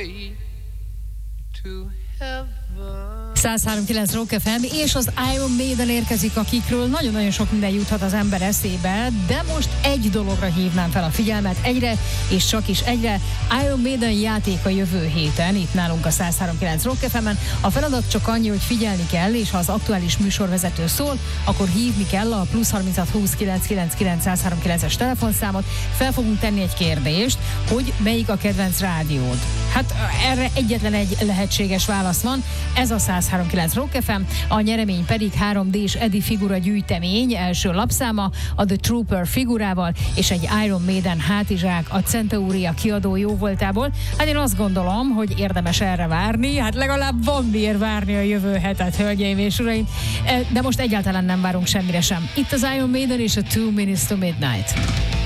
way to heaven. 103.9 Rock FM, és az Iron Maiden érkezik, akikről nagyon-nagyon sok minden juthat az ember eszébe, de most egy dologra hívnám fel a figyelmet, egyre, és csak is egyre. Iron Maiden játék a jövő héten, itt nálunk a 103.9 Rock FM-en. A feladat csak annyi, hogy figyelni kell, és ha az aktuális műsorvezető szól, akkor hívni kell a +36 20 999 103.9-es telefonszámot. Fel fogunk tenni egy kérdést, hogy melyik a kedvenc rádiód. Hát erre egyetlen egy lehetséges válasz van, ez a 103.9 Rock FM, a nyeremény pedig 3D-s Eddie figura gyűjtemény első lapszáma, a The Trooper figurával, és egy Iron Maiden hátizsák a Centauria kiadó jóvoltából. Hát én azt gondolom, hogy érdemes erre várni, hát legalább van miért várni a jövő hetet, hölgyeim és uraim, de most egyáltalán nem várunk semmire sem. Itt az Iron Maiden és a 2 Minutes to Midnight.